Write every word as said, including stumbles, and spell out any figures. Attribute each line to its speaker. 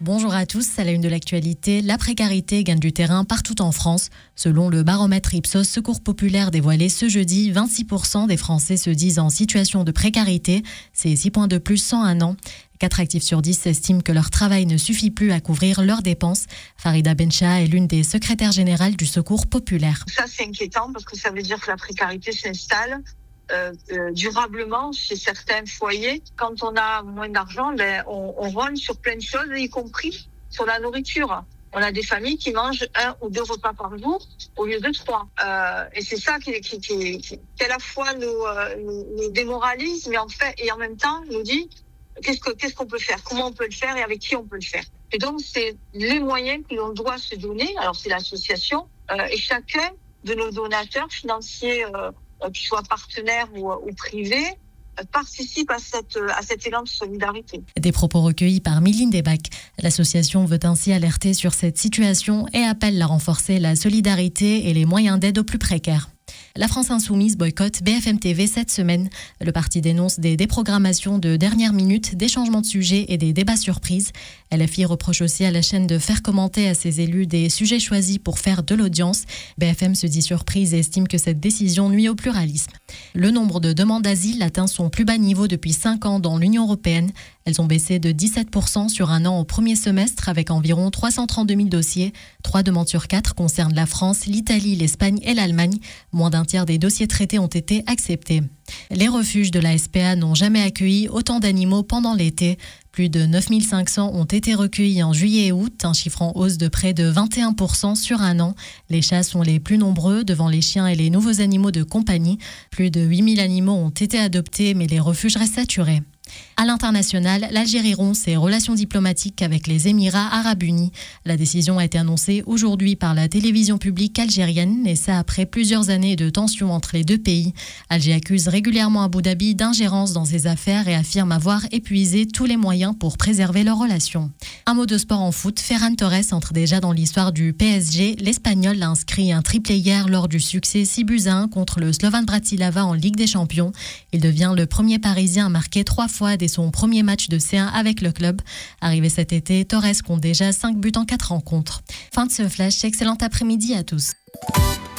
Speaker 1: Bonjour à tous, à la une de l'actualité, la précarité gagne du terrain partout en France. Selon le baromètre Ipsos Secours Populaire dévoilé ce jeudi, vingt-six pour cent des Français se disent en situation de précarité. C'est six points de plus en un an. quatre actifs sur dix estiment que leur travail ne suffit plus à couvrir leurs dépenses. Farida Bencha est l'une des secrétaires générales du Secours Populaire.
Speaker 2: Ça, c'est inquiétant parce que ça veut dire que la précarité s'installe euh, euh, durablement chez certains foyers. Quand on a moins d'argent, ben, on, on rogne sur plein de choses, y compris sur la nourriture. On a des familles qui mangent un ou deux repas par jour au lieu de trois. Euh, et c'est ça qui, qui, qui, qui, qui à la fois nous, euh, nous, nous démoralise, mais en fait, et en même temps nous dit qu'est-ce, que, qu'est-ce qu'on peut faire, comment on peut le faire et avec qui on peut le faire. Et donc, c'est les moyens que l'on doit se donner. Alors, c'est l'association euh, et chacun de nos donateurs financiers, euh, qu'ils soient partenaires ou, ou privés, participe à, cette, à cet élan de solidarité.
Speaker 1: Des propos recueillis par Méline Desbac. L'association veut ainsi alerter sur cette situation et appelle à renforcer la solidarité et les moyens d'aide aux plus précaires. La France Insoumise boycotte B F M T V cette semaine. Le parti dénonce des déprogrammations de dernière minute, des changements de sujets et des débats surprises. L F I reproche aussi à la chaîne de faire commenter à ses élus des sujets choisis pour faire de l'audience. B F M se dit surprise et estime que cette décision nuit au pluralisme. Le nombre de demandes d'asile atteint son plus bas niveau depuis cinq ans dans l'Union européenne. Elles ont baissé de dix-sept pour cent sur un an au premier semestre avec environ trois cent trente-deux mille dossiers. Trois demandes sur quatre concernent la France, l'Italie, l'Espagne et l'Allemagne. Moins d'un tiers des dossiers traités ont été acceptés. Les refuges de la S P A n'ont jamais accueilli autant d'animaux pendant l'été. Plus de neuf mille cinq cents ont été recueillis en juillet et août, un chiffre en hausse de près de vingt et un pour cent sur un an. Les chats sont les plus nombreux devant les chiens et les nouveaux animaux de compagnie. Plus de huit mille animaux ont été adoptés, mais les refuges restent saturés. À l'international, l'Algérie rompt ses relations diplomatiques avec les Émirats arabes unis. La décision a été annoncée aujourd'hui par la télévision publique algérienne et ça après plusieurs années de tensions entre les deux pays. Alger accuse régulièrement Abu Dhabi d'ingérence dans ses affaires et affirme avoir épuisé tous les moyens pour préserver leurs relations. Un mot de sport en foot, Ferran Torres entre déjà dans l'histoire du P S G. L'Espagnol a inscrit un triplé hier lors du succès six buts à un contre le Slovan Bratislava en Ligue des Champions. Il devient le premier Parisien à marquer trois fois dès son premier match de C un avec le club. Arrivé cet été, Torres compte déjà cinq buts en quatre rencontres. Fin de ce flash, excellent après-midi à tous.